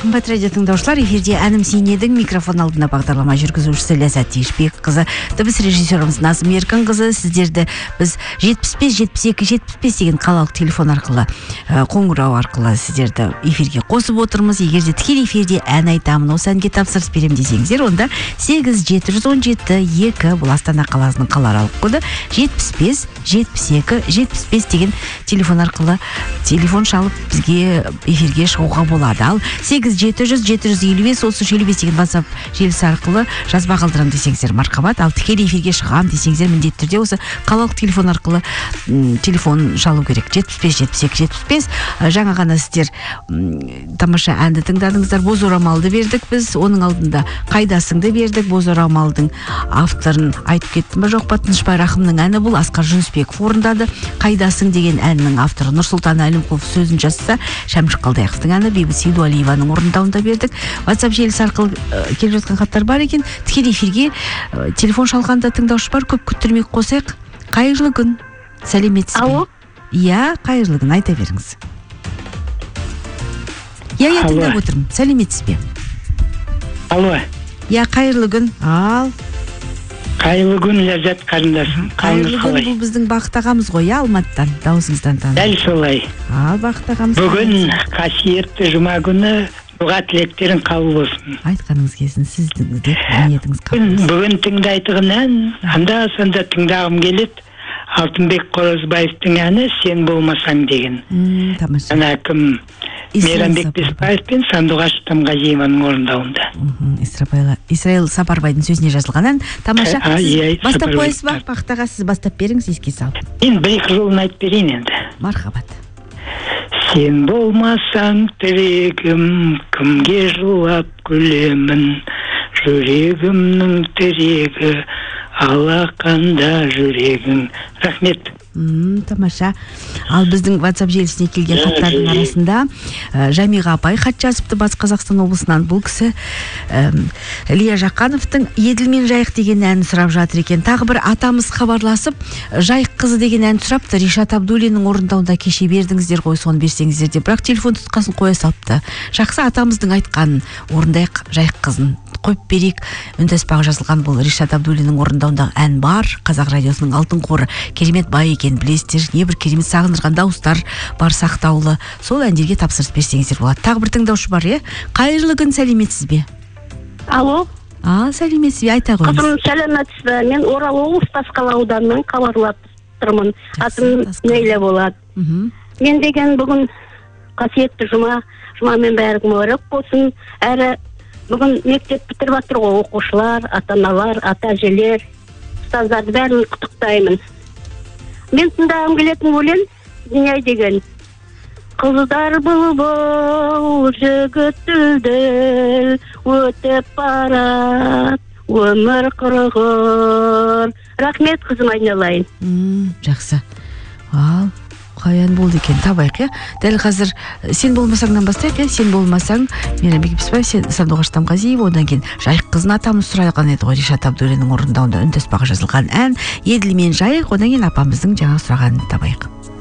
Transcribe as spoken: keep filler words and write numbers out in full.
Қымбат радио тыңдаушылар, эфирде әнім сен едің, микрофон алдына бағдарлама жүргізушісі Ләззат Тиышбекқызы, дыбыс режиссеріміз Назым Еркінқызы. Сіздерді біз жетпіс бес жетпіс екі жетпіс бес деген қалалық телефон арқылы, қоңырау арқылы сіздерді эфирге қосып отырмыз. Егер де тікелей эфирде ән айтамын, осы әнге тапсырыс берем десеңіздер, онда сегіз жеті жүз он жеті екі, бұл Астана қаласының қалааралық коды, жетпіс бес жетпіс екі жетпіс бес деген телефон арқылы телефон шалып бізге эфирге шығуға болады. Ал сегіз жеті жүз жеті жүз елу бес отыз үш елу бес деген WhatsApp желісі арқылы жазба қалдырам десеңіздер мархабат. Ал тікелей эфирге шығам десеңіздер міндетті түрде осы қалалық телефон арқылы м, телефон шалу керек. жетпіс бес жетпіс екі жетпіс бес. Жаңа ғана сіздер м, тамаша әнді тыңдадыңыздар. Боз орамалды бердік біз. Оның алдында Қайдасыңды бердік. Боз орамалдың авторын айтып кеттім бе жоқ па? Тынышбай Рахымның әні бұл. Асқар Жүнісбеков орындады. Қайдасың деген әннің авторы Нұрсұлтан Әлімқұлов, сөзін жазса Шәмшік Қалдаяқовтың әні Бейбіт Сейдуалиеваның орындауында бердік. WhatsApp желісі арқылы ә, келіп жатқан хаттар бар екен. Тікелей эфирге ә, телефон шалғанда тыңдаушы бар, көп күттірмек қосайық. Қайырлы күн. Сәлеметсіз бе? Алло. Иә, қайырлы күн, айта беріңіз. Иә, иә, тыңдап отырмын. Сәлеметсіз бе? Алло. Иә, қайырлы күн. Ал. Қайырлы күн, Ләззат қарындасым. Қайырлы күн, бұл біздің Бақыт ағамыз ғой, иә, Алматыдан, дауысыңыздан танып. Дәл солай. Ал, Бақыт ағамыз. Бүгін қасиетті жұма күні дұға тілектерің қабыл болсын. Айтқаныңыз келсін, сіздің де ниетіңіз қабыл болсын. Бүгін тыңдайтын ән, анда санда тыңдағым келеді. Алтынбек Қоразбаевтың әні Сен болмасаң деген. М, тамаша. Ана кім Мейрамбек Беспаев пен Сандуғаш Тамғажиеваның орындауында. Исраил Сапарбайдың сөзіне жазылған ән. Тамаша. А, иә, Сіз бастап Сапарбай. қойсыз ба? Бақыт аға, сіз бастап беріңіз, еске салып. Мен бір-екі жолын айтып берейін енді. Мархабат. Сен болмасаң тірегім, кімге жылап күлемін, жүрегімнің тірегі, алақанда жүрегің. Рахмет. М, тамаша. Ал біздің WhatsApp желісіне келген хаттардың арасында ә, Жамиға апай хат жазыпты Батыс Қазақстан облысынан. Бұл кісі ә, Илья Жақановтың Еділ мен Жайық деген әнін сұрап жатыр екен. Тағы бір атамыз хабарласып, Жайық қызы деген ән сұрапты. Ришат Абдуллиннің орындауында кеше бердіңіздер ғой, соны берсеңіздер деп. Бірақ телефон тұтқасын қоя салыпты. Жақсы, атамыздың айтқанын орындайық, Жайық қызын қойып берейік. Үнтаспағы жазылған бұл Ришат Абдуллиннің орындауындағы ән бар. Қазақ радиосының алтын қоры керемет бай екен, білесіздер. Не бір керемет сағындырған дауыстар бар сақтаулы. Сол әндерге тапсырыс берсеңіздер болады. Тағы бір тыңдаушы бар, е? Қайырлы күн, сәлеметсіз бе? Алло. А, сәлеметсіз бе, айта қойыңыз. Қызым, сәлеметсіз бе? Мен Орал облысы Тасқала ауданынан хабарлап тұрмын. Атым Нейля болады. Мгм. Мен деген бүгін қасиетті жұма, жұмамен бәрі мүбәрәк болсын. Әрі бүгін мектеп бітіріп жатыр ғой, оқушылар, ата-аналар, ата-әжелер, ұстаздарды бәрін құттықтаймын. Мен тыңдағым келетін өлең Дүнияй деген. Қыздар бұлбұл, жігіт дүлдүл, өтіп барат, өмір құрғыр. Рахмет, қызым, айналайын. М, жақсы. Ал, қаян болды екен, табайық, е? Дәл қазір Сен болмасаңнан бастайық, е? Сен болмасаң, Мейрамбек Беспаев, Сандуғаш Тамғажиев, одан кейін Жайық қызын атамыз сұрайған еді ғой, Ришат Абдуллиннің орындауында Үнтаспағы жазылған ән, Еділ мен Жайық, одан кейін апамыздың жаңа сұрағанын табайық.